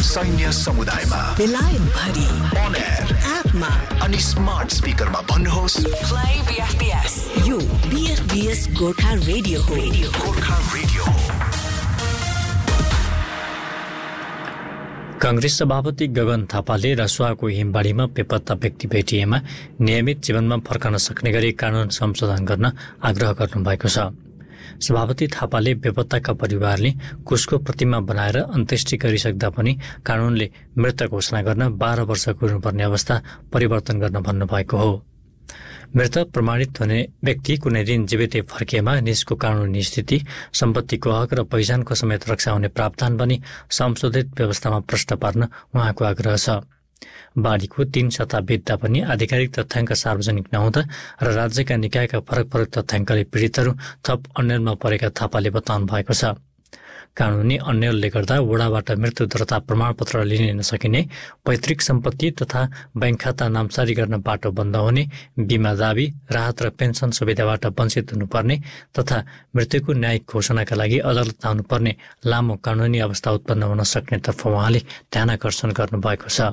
सैन्य समुदायमा, बेलायत भरि, on air, एपमा अनि स्मार्ट स्पिकरमा भन्नुहोस् Play BFBS. यो BFBS गोर्खा रेडियो हो। गोर्खा रेडियो हो। कांग्रेस सभापति गगन थापाले रसुवाको हिमबारीमा बेपत्ता व्यक्ति भेटिएमा नियमित जीवनमा फर्कन सक्ने गरी कानून संशोधन गर्न आग्रह गर्नुभएको छ। सभापति थापाले बेपत्ताका परिवारले कुशको प्रतिमा बनाएर अन्त्येष्टि गरिसक्दा पनि कानूनले मृत घोषणा गर्न 12 वर्ष कुर्नुपर्ने अवस्था परिवर्तन गर्न भन्नुभएको हो। मृत प्रमाणित हुने व्यक्ति कुनै दिन जीवितै फर्किएमा निजको कानूनी स्थिति, सम्पत्तिको हक र पहिचानको समेत रक्षा हुने प्रावधान पनि संशोधित व्यवस्थामा प्रश्न पार्न उहाँको आग्रह छ। बाढीको 3 सप्ताह बित्दा पनि आधिकारिक तथ्याङ्क सार्वजनिक नहुँदा र राज्यका निकायका फरक फरक तथ्याङ्कले पीडितहरू थप अन्यलमा परेका थापाले बताउनु भएको छ। कानूनी अन्यलले गर्दा वडाबाट मृत्यु दर्ता प्रमाणपत्र लिन नसकिने, पैतृक सम्पत्ति तथा बैंक खाता नामसारी गर्न बाटो बन्द हुने, बिमा दाबी, राहत र पेन्सन सुविधाबाट वञ्चित हुनुपर्ने तथा मृत्युको न्यायिक घोषणाका लागि अदालत आउनुपर्ने लामो कानूनी अवस्था उत्पन्न हुन सक्नेतर्फ उहाँले ध्यानाकर्षण गर्नुभएको छ।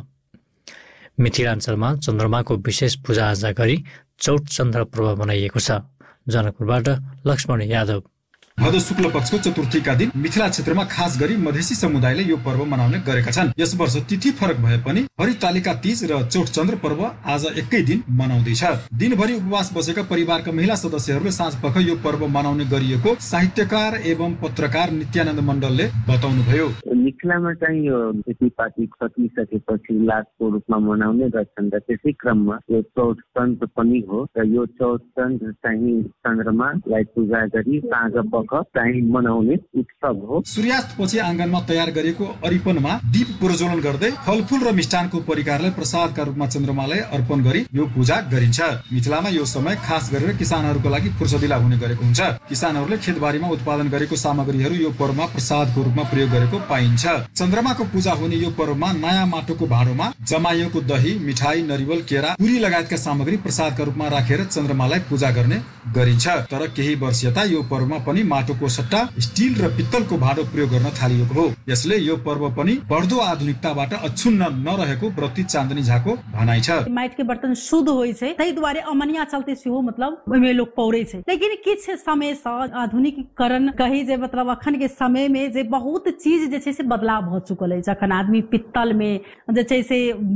मिथिलाञ्चलमा चन्द्रमाको विशेष पूजाआजा गरी चौथ चन्द्र पर्व मनाइएको छ। जनकपुरबाट लक्ष्मण यादव। भदौ शुक्ल पक्षको चतुर्थीका दिन मिथिला क्षेत्रमा खास गरी मधेसी समुदायले यो पर्व मनाउने गरेका छन्। यस वर्ष तिथि फरक भए पनि हरितालिका तीज र चौथ चन्द्र पर्व आज एकै दिन मनाउँदैछ। दिनभरि उपवास बसेका परिवारका महिला सदस्यहरूले साँझपख यो पर्व मनाउने गरिएको साहित्यकार एवं पत्रकार नित्यानन्द मण्डलले बताउनुभयो। मिथिलामा चाहिँ यो खेतीपाती सकिसकेपछि लासको रूपमा मनाउने गर्छन् र त्यसै क्रममा यो चौथ चन्द्र पनि हो र यो चौथ चन्द्र चाहिँ चन्द्रमालाई पूजा गरी साँझ चाहिँ मनाउने उत्सव हो। सूर्यास्तपछि आँगनमा तयार गरिएको अरिपनमा दीप प्रज्वलन गर्दै फलफूल र मिष्टानको परिकारलाई प्रसादका रूपमा चन्द्रमालाई अर्पण गरी यो पूजा गरिन्छ। मिथिलामा यो समय खास गरेर किसानहरूको लागि फुर्सदिला हुने गरेको हुन्छ। किसानहरूले खेतबारीमा उत्पादन गरेको सामग्रीहरू यो पर्वमा प्रसादको रूपमा प्रयोग गरेको पाइन्छ। चन्द्रमाको पूजा हुने यो पर्वमा नयाँ माटोको भाँडोमा जमाइएको दही, मिठाई, नरिवल, केरा, पुरी लगायतका सामग्री प्रसादका रूपमा राखेर चन्द्रमालाई पूजा गर्ने गरिन्छ। तर केही वर्ष यता यो पर्वमा पनि माटोको सट्टा स्टिल र पित्तलको भाँडो प्रयोग गर्न थालिएको हो। यसले यो पर्व पनि बढ्दो आधुनिकताबाट अछुन्न नरहेको व्रती चाँदनी झाको भनाइ छ। माटि के बर्तन शुद्ध होइ छै, तै दुआरे अमनिया चलते सेहो मतलब ओइमे लोग पौरै छै। लेकिन किछ समय सँ आधुनिकीकरण कही जे मतलब अखन के समय में जे बहुत चीज जे छै से बदलाव भ चुकल अछि। अखन आदमी पित्तल में जे छै से